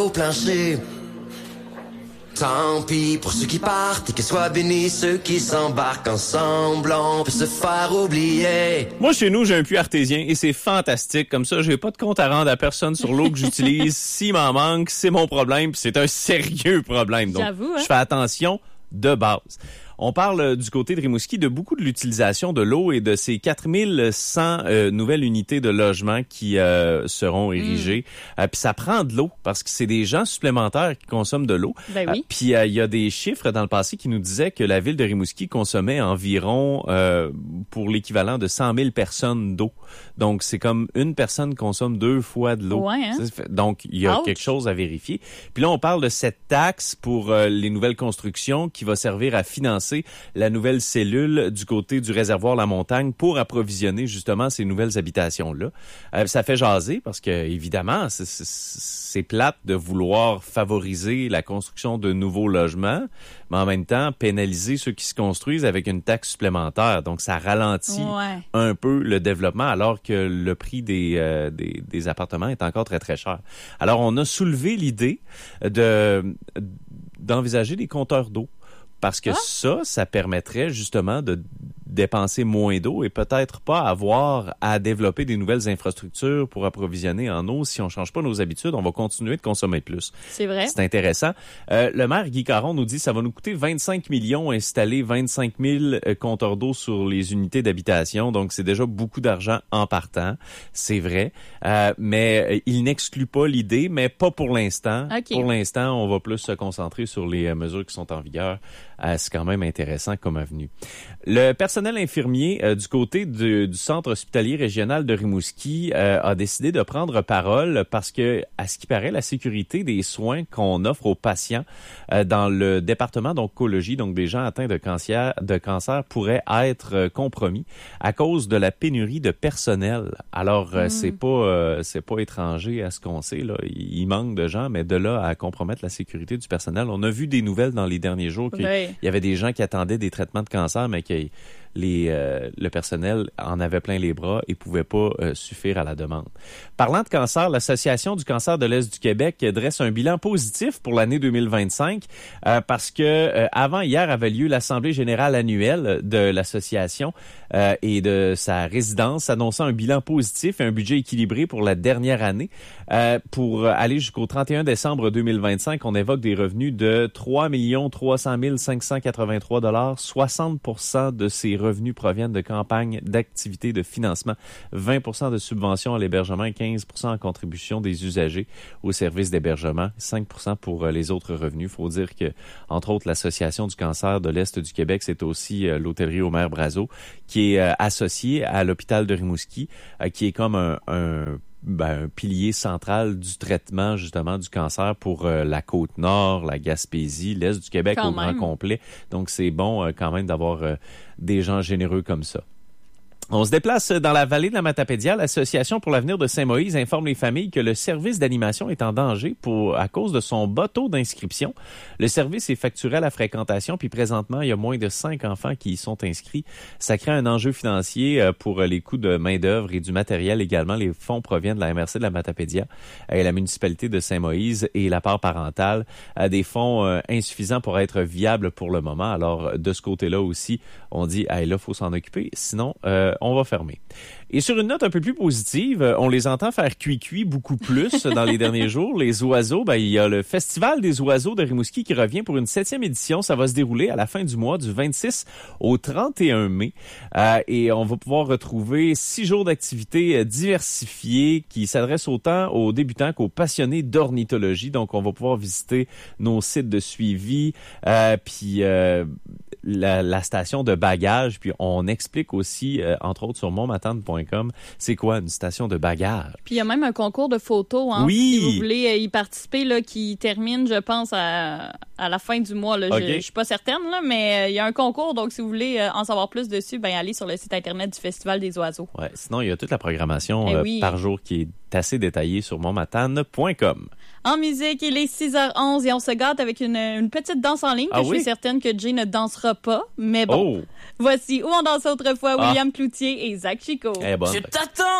au plancher. Tant pis pour ceux qui partent et que soient bénis ceux qui s'embarquent ensemble. On peut se faire oublier. Moi, chez nous, j'ai un puits artésien et c'est fantastique. Comme ça, j'ai pas de compte à rendre à personne sur l'eau que j'utilise. S'il m'en manque, c'est mon problème puis c'est un sérieux problème. Donc, J'avoue, hein? je fais attention de base. On parle du côté de Rimouski de beaucoup de l'utilisation de l'eau et de ces 4100 nouvelles unités de logement qui seront érigées. Puis ça prend de l'eau parce que c'est des gens supplémentaires qui consomment de l'eau. Ben oui. Puis il y a des chiffres dans le passé qui nous disaient que la ville de Rimouski consommait environ pour l'équivalent de 100 000 personnes d'eau. Donc c'est comme une personne consomme 2 fois de l'eau. Ouais, hein? Donc il y a Ouch. quelque chose à vérifier. Puis là on parle de cette taxe pour les nouvelles constructions qui va servir à financer la nouvelle cellule du côté du réservoir La Montagne pour approvisionner justement ces nouvelles habitations-là. Ça fait jaser parce que, évidemment, c'est plate de vouloir favoriser la construction de nouveaux logements, mais en même temps, pénaliser ceux qui se construisent avec une taxe supplémentaire. Donc, ça ralentit un peu le développement alors que le prix des appartements est encore très, très cher. Alors, on a soulevé l'idée d'envisager des compteurs d'eau. Parce que ça permettrait justement de dépenser moins d'eau et peut-être pas avoir à développer des nouvelles infrastructures pour approvisionner en eau. Si on change pas nos habitudes, on va continuer de consommer plus. C'est vrai. C'est intéressant. Le maire Guy Caron nous dit que ça va nous coûter 25 millions installer 25 000 compteurs d'eau sur les unités d'habitation. Donc, c'est déjà beaucoup d'argent en partant. C'est vrai. Mais il n'exclut pas l'idée, mais pas pour l'instant. Okay. Pour l'instant, on va plus se concentrer sur les mesures qui sont en vigueur. C'est quand même intéressant comme avenue. Le personnel infirmier du côté du centre hospitalier régional de Rimouski a décidé de prendre parole parce que, à ce qui paraît, la sécurité des soins qu'on offre aux patients dans le département d'oncologie, donc des gens atteints de cancer pourrait être compromis à cause de la pénurie de personnel. Alors, c'est pas étranger à ce qu'on sait, là. Il manque de gens, mais de là à compromettre la sécurité du personnel. On a vu des nouvelles dans les derniers jours qu'il y avait des gens qui attendaient des traitements de cancer, mais qui le personnel en avait plein les bras et pouvait pas suffire à la demande. Parlant de cancer, l'Association du cancer de l'Est du Québec dresse un bilan positif pour l'année 2025 parce que avant hier avait lieu l'Assemblée générale annuelle de l'association et de sa résidence, annonçant un bilan positif et un budget équilibré pour la dernière année. Pour aller jusqu'au 31 décembre 2025, on évoque des revenus de 3 300 583 $. 60% de ces revenus proviennent de campagnes d'activités de financement, 20% de subventions à l'hébergement et 15% en contribution des usagers aux services d'hébergement, 5% pour les autres revenus. Il faut dire que, entre autres, l'Association du cancer de l'Est du Québec, c'est aussi l'hôtellerie Omer Brazo, qui est associée à l'hôpital de Rimouski, qui est comme un pilier central du traitement justement du cancer pour la Côte-Nord, la Gaspésie, l'Est du Québec au grand complet. Donc, c'est bon quand même d'avoir des gens généreux comme ça. On se déplace dans la vallée de la Matapédia. L'Association pour l'avenir de Saint-Moïse informe les familles que le service d'animation est en danger à cause de son bas taux d'inscription. Le service est facturé à la fréquentation, puis présentement, il y a moins de 5 enfants qui y sont inscrits. Ça crée un enjeu financier pour les coûts de main-d'œuvre et du matériel également. Les fonds proviennent de la MRC de la Matapédia et la municipalité de Saint-Moïse et la part parentale a des fonds insuffisants pour être viables pour le moment. Alors, de ce côté-là aussi, on dit, là, il faut s'en occuper. Sinon, on va fermer. Et sur une note un peu plus positive, on les entend faire cuit-cuit beaucoup plus dans les derniers jours. Les oiseaux, il y a le Festival des oiseaux de Rimouski qui revient pour une 7e édition. Ça va se dérouler à la fin du mois, du 26 au 31 mai. Et on va pouvoir retrouver 6 jours d'activités diversifiées qui s'adressent autant aux débutants qu'aux passionnés d'ornithologie. Donc, on va pouvoir visiter nos sites de suivi, puis la station de bagages. Puis, on explique aussi, entre autres, sur monmatante.com, c'est quoi une station de bagages. Puis il y a même un concours de photos, hein, oui. Si vous voulez y participer, là, qui termine, je pense, à la fin du mois. Là. Okay. Je suis pas certaine, là, mais il y a un concours, donc si vous voulez en savoir plus dessus, allez sur le site Internet du Festival des oiseaux. Ouais, sinon, il y a toute la programmation par jour qui est assez détaillée sur monmatane.com. En musique, il est 6h11 et on se gâte avec une petite danse en ligne que je suis certaine que Jay ne dansera pas, mais bon. Voici Où on dansait autrefois, William Cloutier et Zach Chico. Je t'attends!